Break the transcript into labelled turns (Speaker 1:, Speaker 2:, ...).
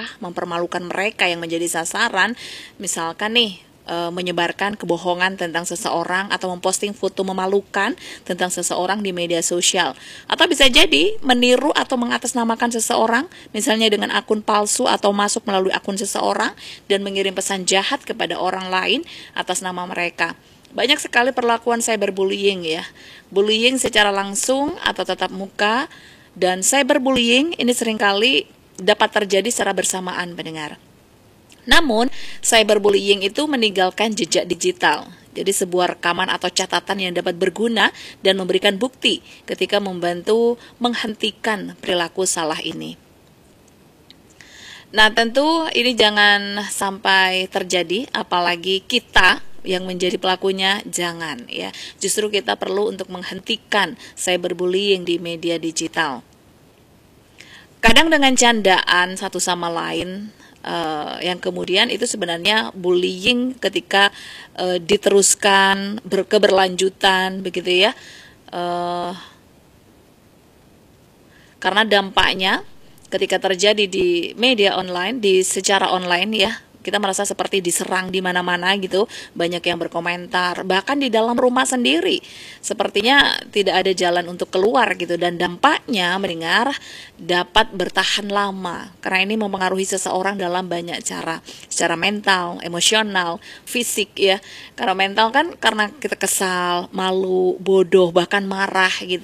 Speaker 1: mempermalukan mereka yang menjadi sasaran. Misalkan nih, menyebarkan kebohongan tentang seseorang atau memposting foto memalukan tentang seseorang di media sosial, atau bisa jadi meniru atau mengatasnamakan seseorang, misalnya dengan akun palsu atau masuk melalui akun seseorang dan mengirim pesan jahat kepada orang lain atas nama mereka. Banyak sekali perlakuan cyberbullying ya, bullying secara langsung atau tatap muka, dan cyberbullying ini seringkali dapat terjadi secara bersamaan, pendengar. Namun, cyberbullying itu meninggalkan jejak digital. Jadi sebuah rekaman atau catatan yang dapat berguna dan memberikan bukti ketika membantu menghentikan perilaku salah ini. Nah, tentu ini jangan sampai terjadi, apalagi kita yang menjadi pelakunya, jangan ya. Justru kita perlu untuk menghentikan cyberbullying di media digital. Kadang dengan candaan satu sama lain, yang kemudian itu sebenarnya bullying ketika diteruskan keberlanjutan begitu ya, karena dampaknya ketika terjadi di media online, secara online ya, kita merasa seperti diserang di mana-mana gitu, banyak yang berkomentar, bahkan di dalam rumah sendiri sepertinya tidak ada jalan untuk keluar gitu, dan dampaknya mendengar dapat bertahan lama karena ini mempengaruhi seseorang dalam banyak cara, secara mental, emosional, fisik ya. Karena mental kan karena kita kesal, malu, bodoh, bahkan marah gitu.